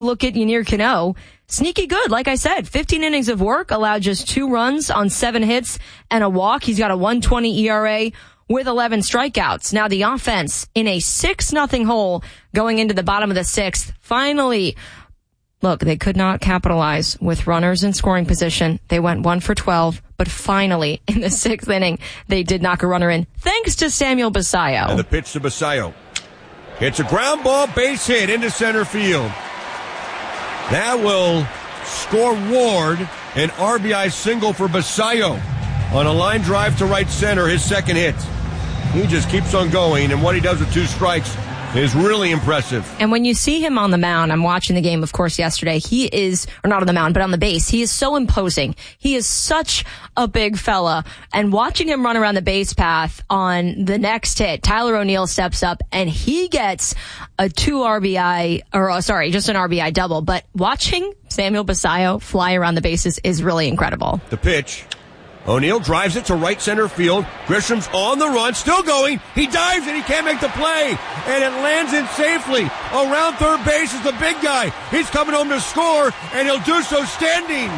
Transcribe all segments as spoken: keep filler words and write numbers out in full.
Look at Yennier Cano. Sneaky good. Like I said, fifteen innings of work, allowed just two runs on seven hits and a walk. He's got a one twenty E R A with eleven strikeouts. Now the offense in a six nothing hole going into the bottom of the sixth. Finally, look, they could not capitalize with runners in scoring position. They went one for twelve, but finally in the sixth inning, they did knock a runner in thanks to Samuel Basallo. And the pitch to Basallo. It's a ground ball base hit into center field. That will score Ward, an R B I single for Basallo on a line drive to right center, his second hit. He just keeps on going, and what he does with two strikes is really impressive. And when you see him on the mound, I'm watching the game, of course, yesterday. He is, or not on the mound, but on the base. He is so imposing. He is such a big fella. And watching him run around the base path on the next hit, Tyler O'Neill steps up and he gets a two R B I, or oh, sorry, just an R B I double. But watching Samuel Basallo fly around the bases is really incredible. The pitch. O'Neill drives it to right center field. Grisham's on the run, still going. He dives and he can't make the play. And it lands in safely. Around third base is the big guy. He's coming home to score, and he'll do so standing.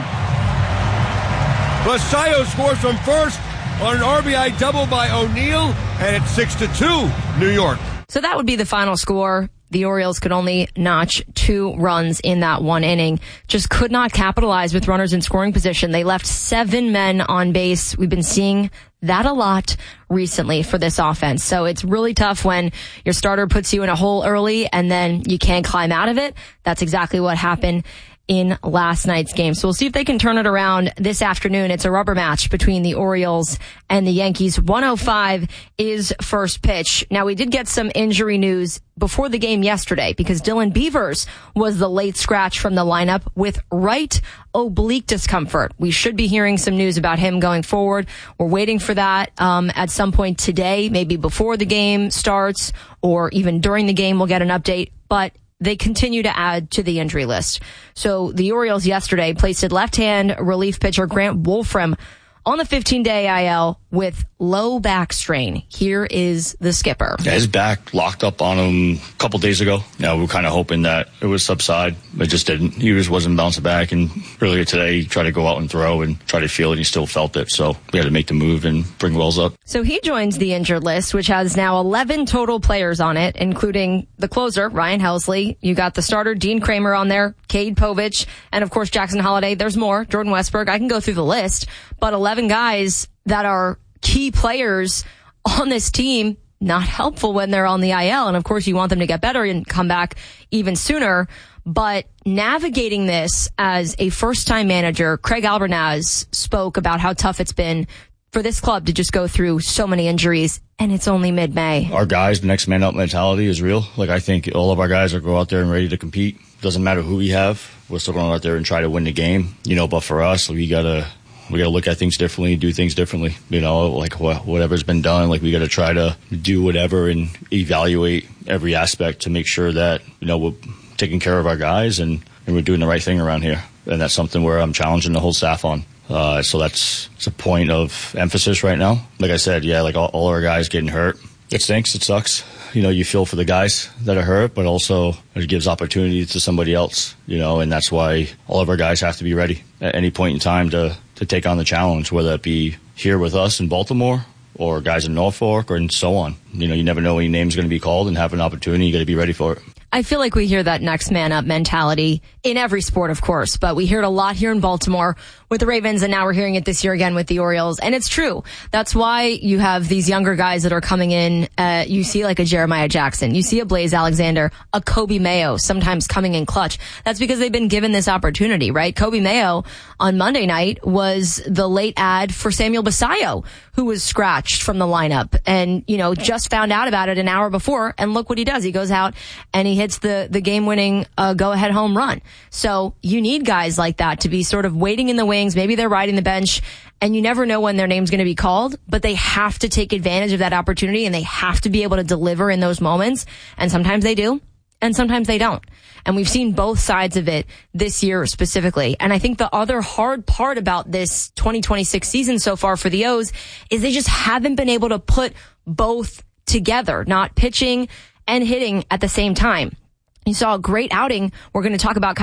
Basallo scores from first on an R B I double by O'Neill, and it's six to two, New York. So that would be the final score. The Orioles could only notch two runs in that one inning. Just could not capitalize with runners in scoring position. They left seven men on base. We've been seeing that a lot recently for this offense. So it's really tough when your starter puts you in a hole early and then you can't climb out of it. That's exactly what happened in last night's game. So we'll see if they can turn it around this afternoon. It's a rubber match between the Orioles and the Yankees. one oh five is first pitch. Now, we did get some injury news before the game yesterday because Dylan Beavers was the late scratch from the lineup with right oblique discomfort. We should be hearing some news about him going forward. We're waiting for that um, at some point today, maybe before the game starts or even during the game. We'll get an update, but they continue to add to the injury list. So the Orioles yesterday placed left-hand relief pitcher Grant Wolfram on the fifteen-day I L with low back strain. Here is the skipper. Yeah, his back locked up on him a couple days ago. Yeah, we were kind of hoping that it would subside, but it just didn't. He just wasn't bouncing back, and earlier today he tried to go out and throw and try to feel it, and he still felt it. So we had to make the move and bring Wells up. So he joins the injured list, which has now eleven total players on it, including the closer, Ryan Helsley. You got the starter, Dean Kramer, on there, Cade Povich, and of course Jackson Holliday. There's more, Jordan Westberg. I can go through the list, but eleven guys that are key players on this team, not helpful when they're on the I L. And of course you want them to get better and come back even sooner. But navigating this as a first-time manager, Craig Albernaz spoke about how tough it's been for this club to just go through so many injuries, and it's only mid-May. Our guys, the next man up mentality is real. Like, I think all of our guys are go out there and ready to compete. Doesn't matter who we have. We're still going out there and try to win the game. You know, but for us, we got to we got to look at things differently, do things differently. You know, like wh- whatever's been done, like we got to try to do whatever and evaluate every aspect to make sure that, you know, we're taking care of our guys and, and we're doing the right thing around here. And that's something where I'm challenging the whole staff on. Uh, so that's it's a point of emphasis right now. Like I said, yeah, like all, all our guys getting hurt. It stinks. It sucks. You know, you feel for the guys that are hurt, but also it gives opportunity to somebody else, you know, and that's why all of our guys have to be ready at any point in time to, to take on the challenge, whether it be here with us in Baltimore or guys in Norfolk or and so on. You know, you never know when your name's going to be called and have an opportunity. You got to be ready for it. I feel like we hear that next man up mentality in every sport, of course, but we hear it a lot here in Baltimore with the Ravens, and now we're hearing it this year again with the Orioles. And it's true. That's why you have these younger guys that are coming in. Uh, you see like a Jeremiah Jackson. You see a Blaze Alexander, a Kobe Mayo, sometimes coming in clutch. That's because they've been given this opportunity, right? Kobe Mayo on Monday night was the late ad for Samuel Basallo, who was scratched from the lineup and, you know, just found out about it an hour before. And look what he does. He goes out and he hits the, the game-winning uh, go-ahead home run. So you need guys like that to be sort of waiting in the wings. Maybe they're riding the bench, and you never know when their name's going to be called, but they have to take advantage of that opportunity, and they have to be able to deliver in those moments. And sometimes they do, and sometimes they don't. And we've seen both sides of it this year specifically. And I think the other hard part about this twenty twenty-six season so far for the O's is they just haven't been able to put both together, not pitching and hitting at the same time. You saw a great outing. We're going to talk about